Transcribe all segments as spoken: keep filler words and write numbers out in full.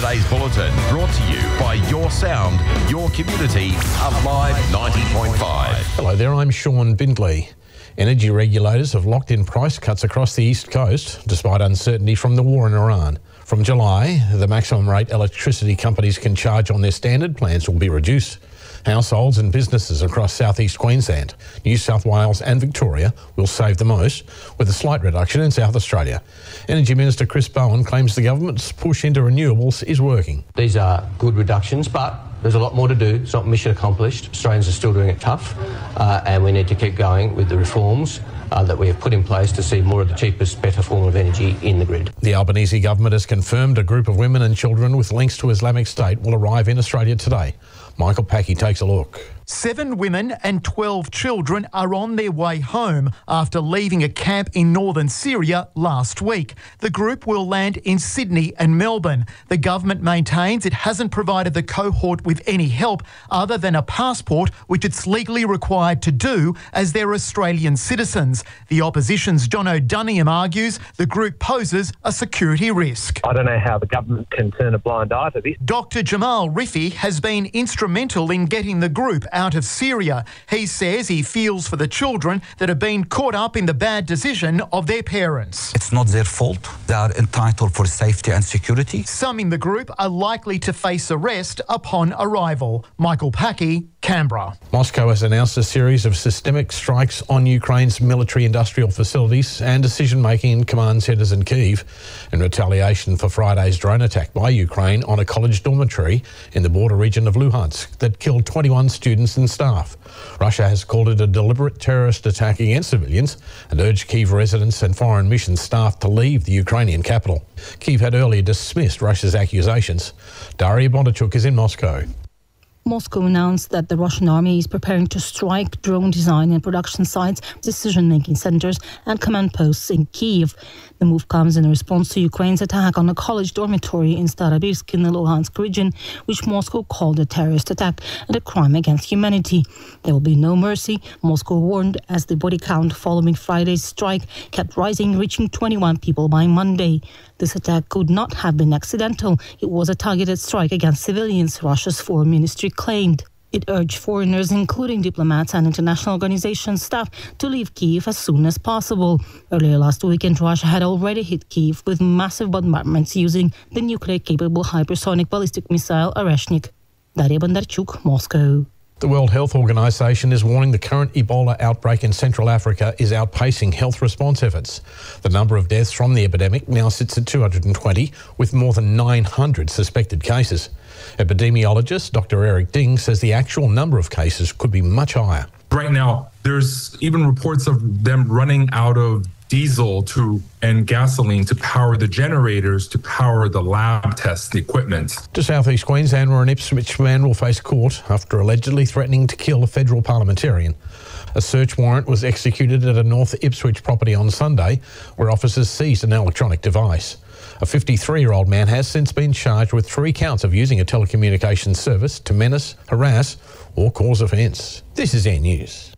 today's bulletin, brought to you by Your Sound, Your Community, Alive ninety point five. Hello there, I'm Sean Bindley. Energy regulators have locked in price cuts across the East Coast, despite uncertainty from the war in Iran. From July, the maximum rate electricity companies can charge on their standard plans will be reduced. Households and businesses across southeast Queensland, New South Wales and Victoria will save the most, with a slight reduction in South Australia. Energy Minister Chris Bowen claims the government's push into renewables is working. These are good reductions, but there's a lot more to do. It's not mission accomplished. Australians are still doing it tough, uh, and we need to keep going with the reforms Uh, that we have put in place to see more of the cheapest, better form of energy in the grid. The Albanese government has confirmed a group of women and children with links to Islamic State will arrive in Australia today. Michael Packy takes a look. Seven women and twelve children are on their way home after leaving a camp in northern Syria last week. The group will land in Sydney and Melbourne. The government maintains it hasn't provided the cohort with any help other than a passport, which it's legally required to do as they're Australian citizens. The opposition's John O'Duniam argues the group poses a security risk. I don't know how the government can turn a blind eye to this. Doctor Jamal Rifi has been instrumental in getting the group out of Syria. He says he feels for the children that have been caught up in the bad decision of their parents. It's not their fault. They are entitled for safety and security. Some in the group are likely to face arrest upon arrival. Michael Packy, Canberra. Moscow has announced a series of systemic strikes on Ukraine's military-industrial facilities and decision-making in command centres in Kyiv in retaliation for Friday's drone attack by Ukraine on a college dormitory in the border region of Luhansk that killed twenty-one students and staff. Russia has called it a deliberate terrorist attack against civilians and urged Kyiv residents and foreign mission staff to leave the Ukrainian capital. Kyiv had earlier dismissed Russia's accusations. Daria Bondarchuk is in Moscow. Moscow announced that the Russian army is preparing to strike drone design and production sites, decision-making centres and command posts in Kyiv. The move comes in response to Ukraine's attack on a college dormitory in Starobylsk in the Luhansk region, which Moscow called a terrorist attack and a crime against humanity. There will be no mercy, Moscow warned, as the body count following Friday's strike kept rising, reaching twenty-one people by Monday. This attack could not have been accidental. It was a targeted strike against civilians, Russia's foreign ministry claimed. It urged foreigners, including diplomats and international organization staff, to leave Kyiv as soon as possible. Earlier last weekend, Russia had already hit Kyiv with massive bombardments using the nuclear-capable hypersonic ballistic missile Oreshnik. Daria Bondarchuk, Moscow. The World Health Organization is warning the current Ebola outbreak in Central Africa is outpacing health response efforts. The number of deaths from the epidemic now sits at two hundred twenty, with more than nine hundred suspected cases. Epidemiologist Doctor Eric Ding says the actual number of cases could be much higher. Right now, there's even reports of them running out of diesel to and gasoline to power the generators, to power the lab tests, the equipment. To southeast Queensland, where an Ipswich man will face court after allegedly threatening to kill a federal parliamentarian. A search warrant was executed at a North Ipswich property on Sunday, where officers seized an electronic device. A fifty-three-year-old man has since been charged with three counts of using a telecommunications service to menace, harass or cause offence. This is Air News.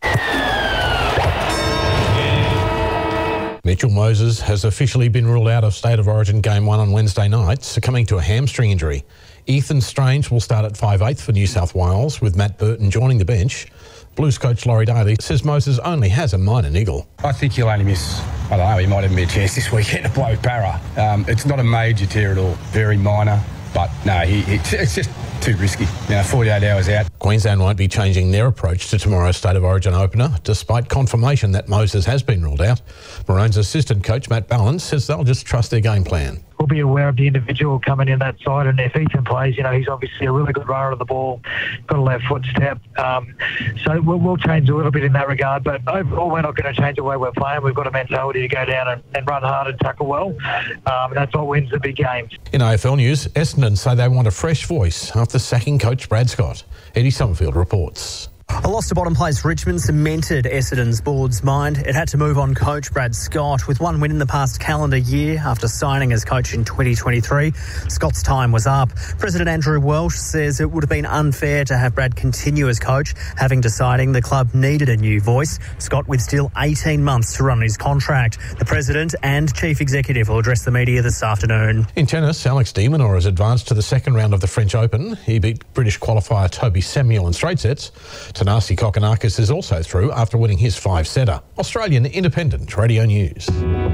Mitchell Moses has officially been ruled out of State of Origin Game one on Wednesday night, succumbing to a hamstring injury. Ethan Strange will start at five eighth for New South Wales, with Matt Burton joining the bench. Blues coach Laurie Daly says Moses only has a minor niggle. I think he'll only miss, I don't know, he might even be a chance this weekend to play with Para. Um, it's not a major tear at all, very minor, but no, he, he, it's just too risky. You know, forty-eight hours out. Queensland won't be changing their approach to tomorrow's State of Origin opener, despite confirmation that Moses has been ruled out. Maroons assistant coach Matt Ballin says they'll just trust their game plan. We'll be aware of the individual coming in that side, and if Ethan plays, you know, he's obviously a really good runner of the ball, got a left foot step. Um, so we'll, we'll change a little bit in that regard, but overall we're not going to change the way we're playing. We've got a mentality to go down and, and run hard and tackle well. Um, and that's what wins the big games. In A F L news, Essendon say they want a fresh voice after sacking coach Brad Scott. Eddie Summerfield reports. A loss to bottom place Richmond cemented Essendon's board's mind. It had to move on coach Brad Scott. With one win in the past calendar year after signing as coach in twenty twenty-three, Scott's time was up. President Andrew Welsh says it would have been unfair to have Brad continue as coach, having deciding the club needed a new voice. Scott with still eighteen months to run his contract. The president and chief executive will address the media this afternoon. In tennis, Alex de Minaur has advanced to the second round of the French Open. He beat British qualifier Toby Samuel in straight sets. Tanasi Kokkinakis is also through after winning his five-setter. Australian Independent Radio News.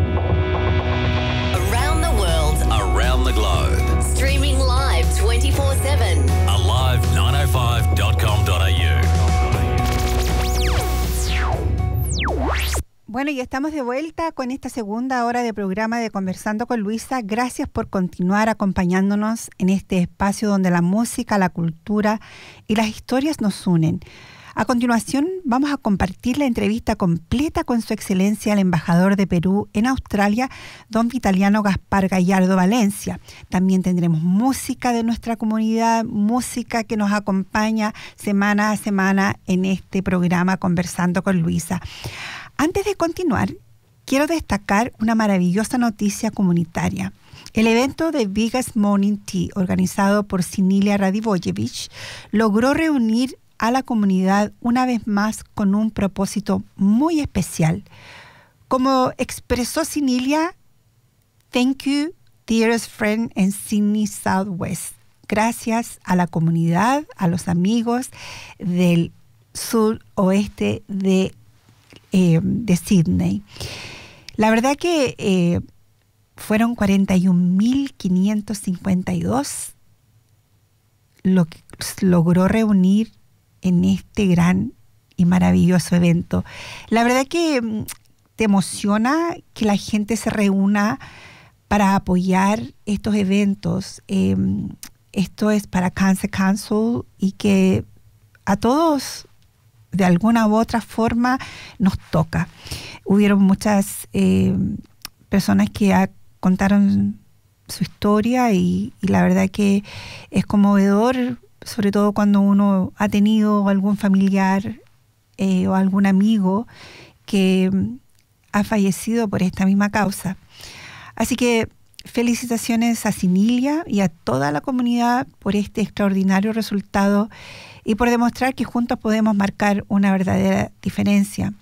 Around the world, around the globe. Streaming live twenty-four seven. Alive nine oh five dot com dot a u. Bueno, y estamos de vuelta con esta segunda hora de programa de Conversando con Luisa. Gracias por continuar acompañándonos en este espacio donde la música, la cultura y las historias nos unen. A continuación, vamos a compartir la entrevista completa con su excelencia el embajador de Perú en Australia, don Vitaliano Gaspar Gallardo Valencia. También tendremos música de nuestra comunidad, música que nos acompaña semana a semana en este programa Conversando con Luisa. Antes de continuar, quiero destacar una maravillosa noticia comunitaria. El evento de Biggest Morning Tea, organizado por Sinilia Radivojevich, logró reunir a la comunidad una vez más con un propósito muy especial. Como expresó Sinilia, thank you, dearest friend in Sydney Southwest. Gracias a la comunidad, a los amigos del sur oeste de Eh, de Sydney. La verdad que eh, fueron cuarenta y un mil quinientos cincuenta y dos lo que logró reunir en este gran y maravilloso evento. La verdad que mm, te emociona que la gente se reúna para apoyar estos eventos. Eh, esto es para Cancer Council y que a todos de alguna u otra forma nos toca. Hubieron muchas eh, personas que a, contaron su historia y, y la verdad que es conmovedor, sobre todo cuando uno ha tenido algún familiar eh, o algún amigo que ha fallecido por esta misma causa. Así que felicitaciones a Sinilia y a toda la comunidad por este extraordinario resultado y por demostrar que juntos podemos marcar una verdadera diferencia.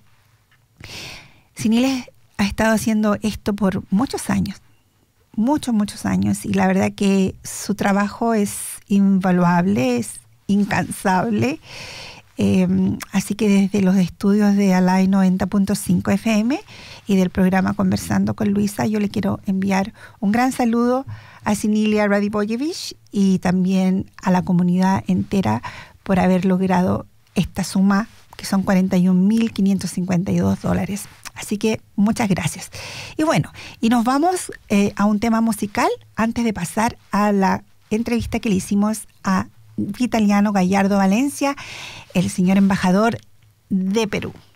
Sinilia ha estado haciendo esto por muchos años, muchos, muchos años, y la verdad que su trabajo es invaluable, es incansable. Eh, así que desde los estudios de Alay noventa punto cinco F M y del programa Conversando con Luisa, yo le quiero enviar un gran saludo a Sinilia Radivojevich y también a la comunidad entera por haber logrado esta suma, que son cuarenta y un mil quinientos cincuenta y dos dólares. Así que muchas gracias. Y bueno, y nos vamos eh, a un tema musical antes de pasar a la entrevista que le hicimos a Vitaliano Gallardo Valencia, el señor embajador de Perú.